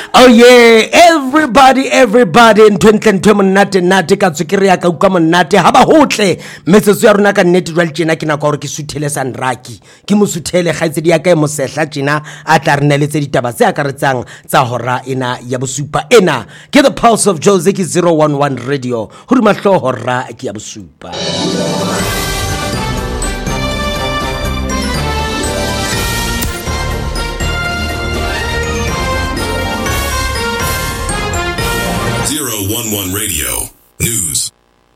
Oh yeah, everybody ntwentle monate ka tsukiri ya ka uka monate ha ba hotle metsetso ya rona ka nnete jwa tjena ke nako gore ke suthele sanraki ke mo suthele gaitsedi ya ka e mosehla tjena a tla re neletse ditaba tse akaretsang tsa hora ena ya bosupa ena ke the pulse of Jose ke 011 radio ho di mahlo hora ke ya bosupa. 011 Radio News.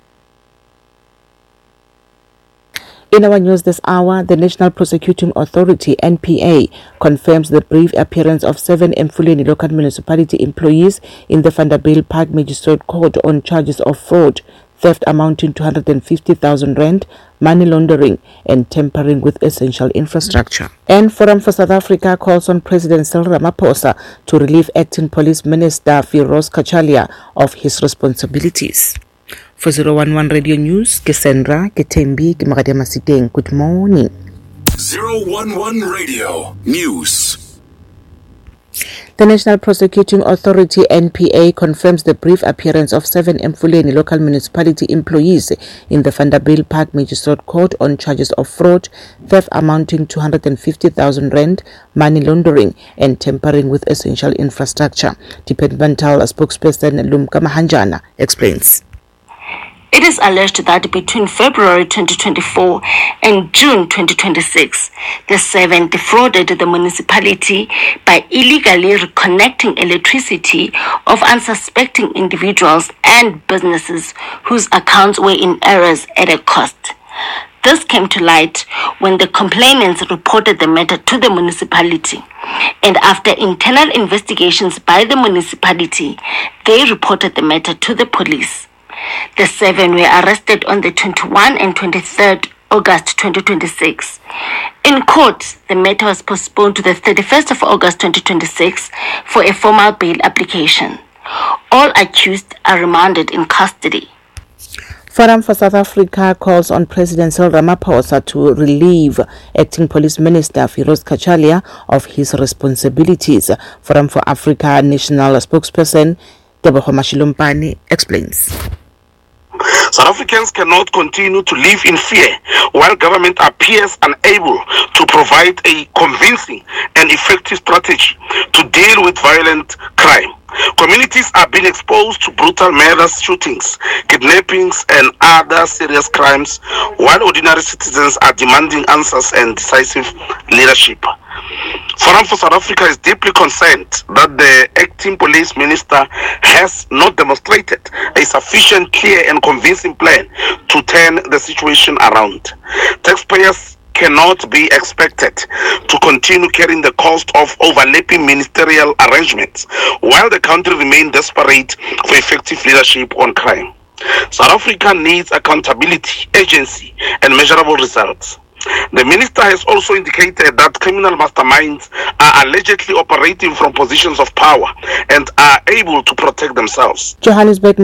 In our news this hour, the National Prosecuting Authority, NPA, confirms the brief appearance of 7 Emfuleni local municipality employees in the Vanderbilt Park Magistrate Court on charges of fraud, theft amounting to 150,000 rand, money laundering, and tampering with essential infrastructure. And Forum for South Africa calls on President Cyril Ramaphosa to relieve Acting Police Minister Firoz Kachalia of his responsibilities. For 011 Radio News, Kesendra, Ketembi, Kimagadia Masiteng, good morning. 011 Radio News. The National Prosecuting Authority, NPA, confirms the brief appearance of 7 Emfuleni local municipality employees in the Vanderbilt Park Magistrate Court on charges of fraud, theft amounting to 250,000 rand, money laundering, and tampering with essential infrastructure. Departmental spokesperson Lumka Mahanjana explains. It is alleged that between February 2024 and June 2026, the 7 defrauded the municipality by illegally reconnecting electricity of unsuspecting individuals and businesses whose accounts were in errors at a cost. This came to light when the complainants reported the matter to the municipality, and after internal investigations by the municipality, they reported the matter to the police. The 7 were arrested on the 21 and 23rd August 2026. In court, the matter was postponed to the 31st of August 2026 for a formal bail application. All accused are remanded in custody. Forum for South Africa calls on President Cyril Ramaphosa to relieve Acting Police Minister Firoz Kachalia of his responsibilities. Forum for Africa National spokesperson Tebogo Mashilompane explains. South Africans cannot continue to live in fear while government appears unable to provide a convincing and effective strategy to deal with violent crime. Communities are being exposed to brutal murders, shootings, kidnappings, and other serious crimes, while ordinary citizens are demanding answers and decisive leadership. Forum for South Africa is deeply concerned that the acting police minister has not demonstrated a sufficient, clear, and convincing plan to turn the situation around. Taxpayers cannot be expected to continue carrying the cost of overlapping ministerial arrangements while the country remains desperate for effective leadership on crime. South Africa needs accountability, agency, and measurable results. The minister has also indicated that criminal masterminds are allegedly operating from positions of power and are able to protect themselves. Johannesburg